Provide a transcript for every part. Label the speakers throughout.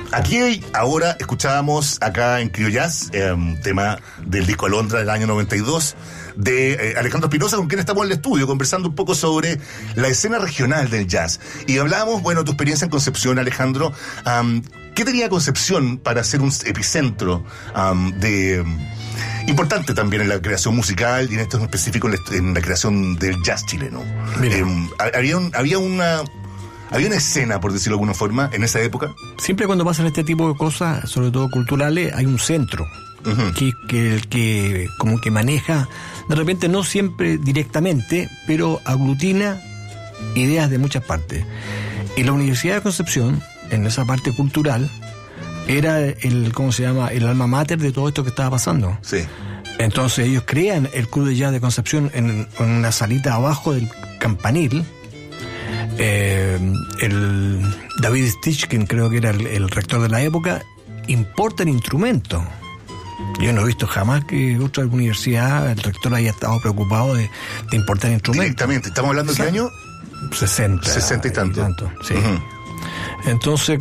Speaker 1: Aquí ahora escuchábamos acá en Creo Jazz, tema del disco Alondra del año 92, de Alejandro Espinosa, con quien estamos en el estudio conversando un poco sobre la escena regional del jazz. Y hablábamos, bueno, tu experiencia en Concepción, Alejandro. ¿Qué tenía Concepción para ser un epicentro importante también en la creación musical y en esto en específico en la creación del jazz chileno? Había una escena, por decirlo de alguna forma, en esa época.
Speaker 2: Siempre cuando pasan este tipo de cosas, sobre todo culturales, hay un centro que como que maneja, de repente no siempre directamente, pero aglutina ideas de muchas partes. Y la Universidad de Concepción, en esa parte cultural, era el alma mater de todo esto que estaba pasando.
Speaker 1: Sí.
Speaker 2: Entonces ellos crean el Club de Jazz de Concepción en una salita abajo del campanil. El David Stichkin, creo que era el rector de la época, importa el instrumento. Yo no he visto jamás que otra universidad, el rector haya estado preocupado de importar instrumentos.
Speaker 1: Directamente, ¿estamos hablando de qué año? 60 y tanto.
Speaker 2: Sí. Entonces,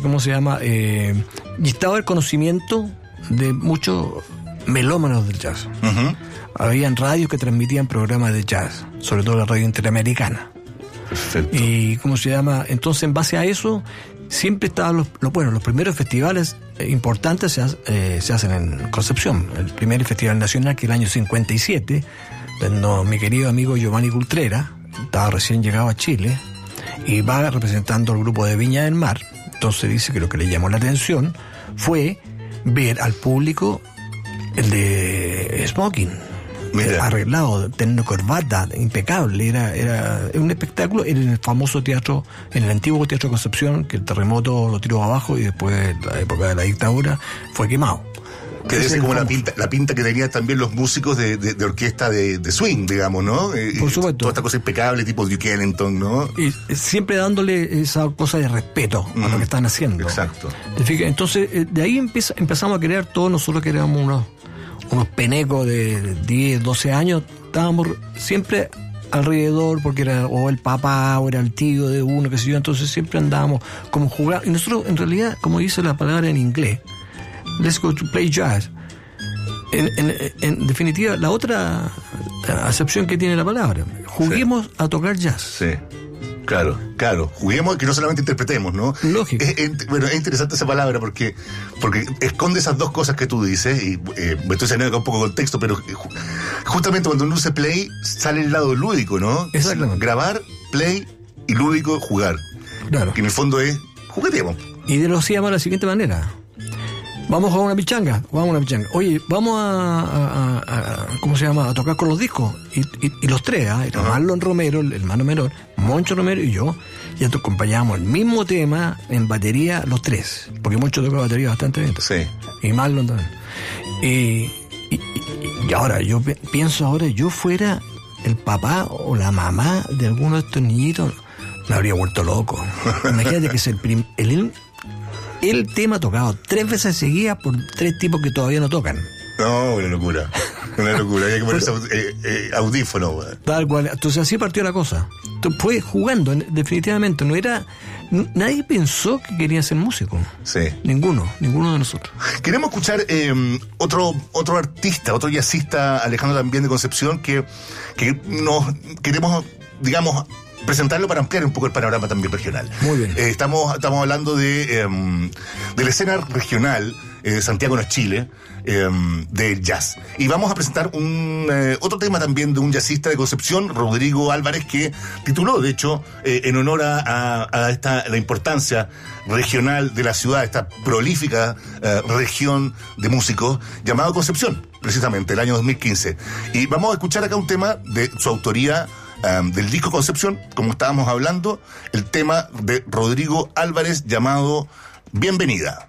Speaker 2: y estaba el conocimiento de muchos melómanos del jazz. Habían radios que transmitían programas de jazz, sobre todo la radio interamericana.
Speaker 1: Perfecto.
Speaker 2: Y entonces en base a eso siempre estaban los primeros festivales importantes se hacen en Concepción. El primer festival nacional, que es el año 57, cuando mi querido amigo Giovanni Cultrera estaba recién llegado a Chile y va representando al grupo de Viña del Mar. Entonces dice que lo que le llamó la atención fue ver al público el de smoking. Arreglado, teniendo corbata, impecable, era un espectáculo en el famoso teatro, en el antiguo Teatro Concepción, que el terremoto lo tiró abajo y después, en la época de la dictadura, fue quemado.
Speaker 1: Que debe ser como la pinta que tenían también los músicos de orquesta de swing, digamos, ¿no?
Speaker 2: Por supuesto.
Speaker 1: Toda esta cosa impecable, tipo Duke Ellington, ¿no?
Speaker 2: Y siempre dándole esa cosa de respeto a lo que están haciendo.
Speaker 1: Exacto.
Speaker 2: Entonces, de ahí empezamos a crear todos nosotros que éramos unos penecos de 10, 12 años, estábamos siempre alrededor, porque era o el papá o era el tío de uno, qué sé yo, entonces siempre andábamos como jugar. Y nosotros, en realidad, como dice la palabra en inglés, let's go to play jazz. En definitiva, la otra acepción que tiene la palabra, juguemos a tocar jazz.
Speaker 1: Sí. Claro, juguemos, que no solamente interpretemos, ¿no?
Speaker 2: Lógico.
Speaker 1: Es interesante esa palabra porque esconde esas dos cosas que tú dices, y me estoy saliendo acá un poco de contexto, pero justamente cuando uno dice play, sale el lado lúdico, ¿no?
Speaker 2: Exactamente.
Speaker 1: Grabar, play, y lúdico, jugar.
Speaker 2: Claro.
Speaker 1: Que en el fondo es, juguetemos.
Speaker 2: Y lo hacíamos de la siguiente manera. Vamos a jugar una pichanga. Oye, vamos a tocar con los discos. Y los tres, Marlon Romero, el hermano menor, Moncho Romero y yo, ya acompañábamos el mismo tema en batería los tres. Porque Moncho toca batería bastante bien.
Speaker 1: Sí.
Speaker 2: Y Marlon también. Y ahora, yo pienso yo fuera el papá o la mamá de alguno de estos niñitos, me habría vuelto loco. Imagínate que es el tema tocado 3 veces seguidas por 3 tipos que todavía no tocan.
Speaker 1: No, una locura. Había que ponerse audífono.
Speaker 2: Tal cual. Entonces así partió la cosa. Fue jugando, definitivamente. Nadie pensó que quería ser músico.
Speaker 1: Sí.
Speaker 2: Ninguno de nosotros.
Speaker 1: Queremos escuchar otro artista, otro jazzista, Alejandro, también de Concepción, que nos queremos, digamos, presentarlo para ampliar un poco el panorama también regional.
Speaker 2: Muy bien.
Speaker 1: Estamos hablando de la escena regional, Santiago no es Chile, de jazz. Y vamos a presentar otro tema también de un jazzista de Concepción, Rodrigo Álvarez, que tituló, de hecho, en honor a la importancia regional de la ciudad, esta prolífica región de músicos, llamado Concepción, precisamente, el año 2015. Y vamos a escuchar acá un tema de su autoría, del disco Concepción, como estábamos hablando, el tema de Rodrigo Álvarez llamado Bienvenida.